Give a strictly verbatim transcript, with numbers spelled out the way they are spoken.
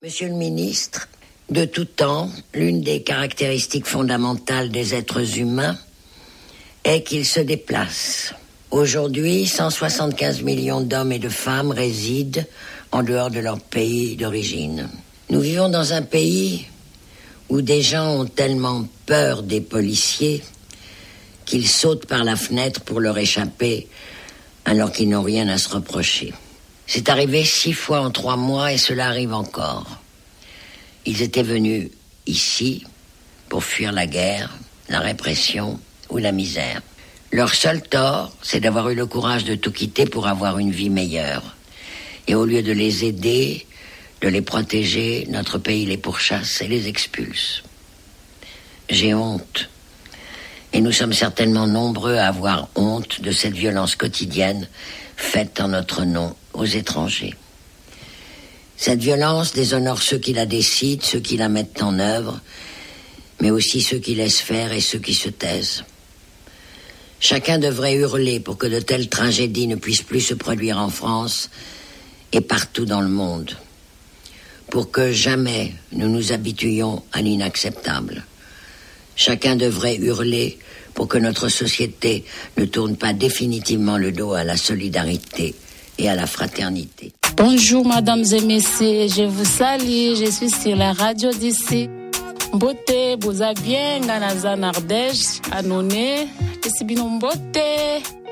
Monsieur le ministre, de tout temps, l'une des caractéristiques fondamentales des êtres humains est qu'ils se déplacent. Aujourd'hui, cent soixante-quinze millions d'hommes et de femmes résident en dehors de leur pays d'origine. Nous vivons dans un pays où des gens ont tellement peur des policiers qu'ils sautent par la fenêtre pour leur échapper alors qu'ils n'ont rien à se reprocher. C'est arrivé six fois en trois mois et cela arrive encore. Ils étaient venus ici pour fuir la guerre, la répression ou la misère. Leur seul tort, c'est d'avoir eu le courage de tout quitter pour avoir une vie meilleure. Et au lieu de les aider, de les protéger, notre pays les pourchasse et les expulse. J'ai honte. Et nous sommes certainement nombreux à avoir honte de cette violence quotidienne faite en notre nom aux étrangers. Cette violence déshonore ceux qui la décident, ceux qui la mettent en œuvre, mais aussi ceux qui laissent faire et ceux qui se taisent. Chacun devrait hurler pour que de telles tragédies ne puissent plus se produire en France et partout dans le monde, pour que jamais nous nous habituions à l'inacceptable. Chacun devrait hurler pour que notre société ne tourne pas définitivement le dos à la solidarité et à la fraternité. Bonjour, mesdames et messieurs, je vous salue, je suis sur la radio d'ici. Mbote, boza bien, ngana za Nardège, anone, kesibino mbote.